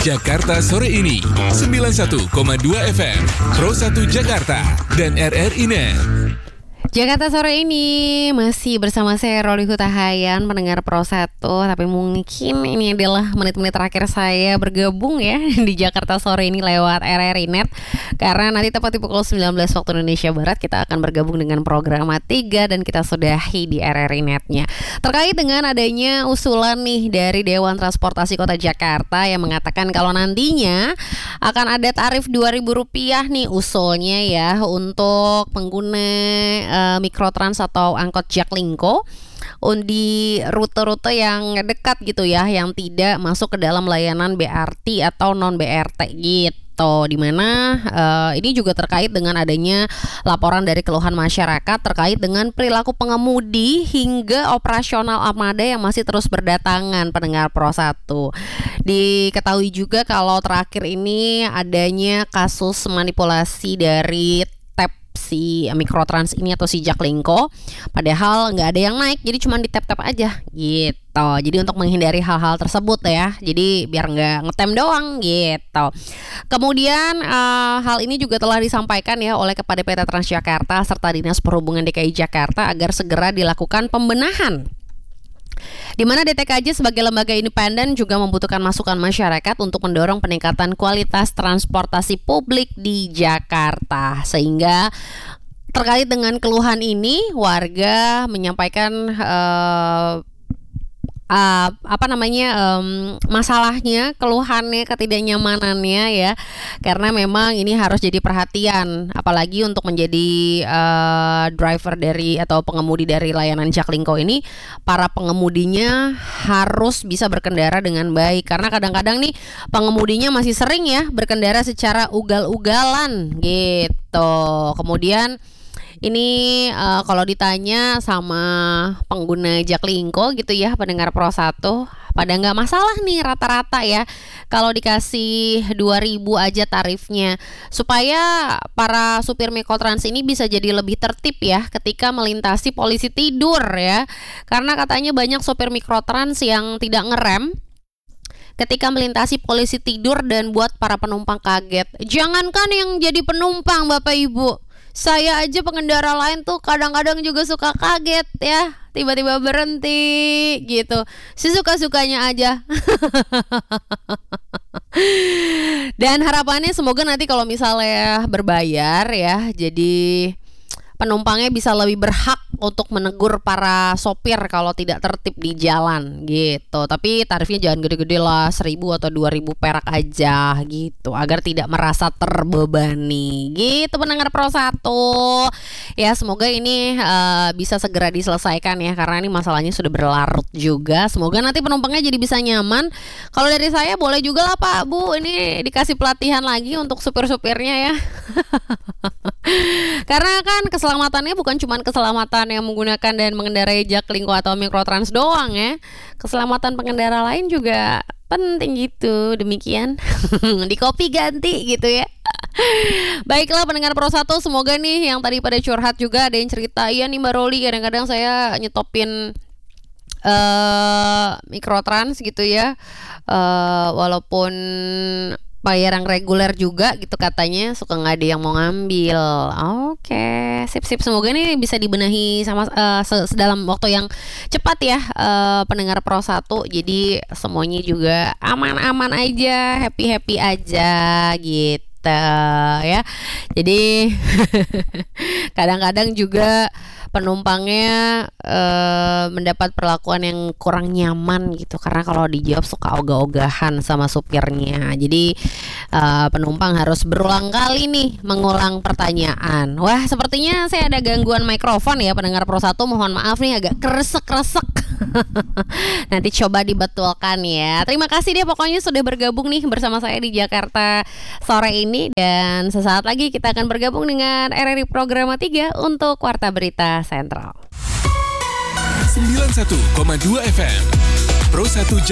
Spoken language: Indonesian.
Jakarta Sore Ini 91,2 FM Pro 1 Jakarta dan RRI Net. Jakarta Sore Ini masih bersama saya Roli Hutahayan, pendengar Pro 1. Tapi mungkin ini adalah menit-menit terakhir saya bergabung ya di Jakarta Sore Ini lewat RRI Net. Karena nanti tepat di pukul 19 waktu Indonesia Barat kita akan bergabung dengan program 3 dan kita sudahi di RRI Net-nya. Terkait dengan adanya usulan nih dari Dewan Transportasi Kota Jakarta yang mengatakan kalau nantinya akan ada tarif Rp2.000 nih usulnya ya untuk pengguna Mikrotrans atau angkot Jaklingko di rute-rute yang dekat gitu ya, yang tidak masuk ke dalam layanan BRT atau non BRT gitu. Dimana ini juga terkait dengan adanya laporan dari keluhan masyarakat terkait dengan perilaku pengemudi hingga operasional armada yang masih terus berdatangan, pendengar Pro 1. Diketahui juga kalau terakhir ini adanya kasus manipulasi dari si Mikrotrans ini atau si Jaklingko, padahal nggak ada yang naik, jadi cuma di tap-tap aja gitu. Jadi untuk menghindari hal-hal tersebut ya, jadi biar nggak ngetem doang gitu. Kemudian hal ini juga telah disampaikan ya oleh kepada PT Transjakarta serta Dinas Perhubungan DKI Jakarta agar segera dilakukan pembenahan, di mana DTKJ sebagai lembaga independen juga membutuhkan masukan masyarakat untuk mendorong peningkatan kualitas transportasi publik di Jakarta. Sehingga terkait dengan keluhan ini, warga menyampaikan masalahnya, keluhannya, ketidaknyamanannya ya, karena memang ini harus jadi perhatian, apalagi untuk menjadi driver dari atau pengemudi dari layanan Jaklingko ini, para pengemudinya harus bisa berkendara dengan baik, karena kadang-kadang nih pengemudinya masih sering ya berkendara secara ugal-ugalan gitu. Kemudian ini kalau ditanya sama pengguna Jaklingko gitu ya, pendengar Pro 1, pada nggak masalah nih rata-rata ya kalau dikasih 2.000 aja tarifnya, supaya para supir Mikrotrans ini bisa jadi lebih tertib ya ketika melintasi polisi tidur ya. Karena katanya banyak supir Mikrotrans yang tidak ngerem ketika melintasi polisi tidur dan buat para penumpang kaget. Jangankan yang jadi penumpang Bapak Ibu, saya aja pengendara lain tuh kadang-kadang juga suka kaget ya, tiba-tiba berhenti gitu. Sesuka-sukanya aja. Dan harapannya semoga nanti kalau misalnya berbayar ya, jadi penumpangnya bisa lebih berhak untuk menegur para sopir kalau tidak tertib di jalan gitu. Tapi tarifnya jangan gede-gede lah, 1.000 atau 2.000 perak aja gitu, agar tidak merasa terbebani gitu, pendengar Pro 1. Ya semoga ini bisa segera diselesaikan ya, karena ini masalahnya sudah berlarut juga. Semoga nanti penumpangnya jadi bisa nyaman. Kalau dari saya boleh juga lah Pak Bu, ini dikasih pelatihan lagi untuk supir-supirnya ya. Karena kan keselamatannya bukan cuma keselamatan yang menggunakan dan mengendarai Jaklingko atau Mikrotrans doang ya, keselamatan pengendara lain juga penting gitu. Demikian di kopi ganti gitu ya. Baiklah pendengar Pro 1, semoga nih yang tadi pada curhat juga ada yang cerita, iya nih Mbak Roli, kadang-kadang saya nyetopin Mikrotrans gitu ya, walaupun bayar yang reguler juga gitu, katanya suka nggak ada yang mau ngambil. Oke, sip. Semoga ini bisa dibenahi sama dalam waktu yang cepat ya, pendengar Pro 1. Jadi semuanya juga aman-aman aja, happy aja gitu ya. Jadi kadang-kadang juga penumpangnya mendapat perlakuan yang kurang nyaman gitu, karena kalau dijawab suka ogah-ogahan sama supirnya. Jadi penumpang harus berulang kali nih mengulang pertanyaan. Wah, sepertinya saya ada gangguan mikrofon ya pendengar Pro 1, mohon maaf nih agak kresek-kresek. Nanti coba dibetulkan ya. Terima kasih deh pokoknya sudah bergabung nih bersama saya di Jakarta Sore ini, dan sesaat lagi kita akan bergabung dengan RRI Program 3 untuk Warta Berita Sentral. 91,2 FM Pro 1 Jakarta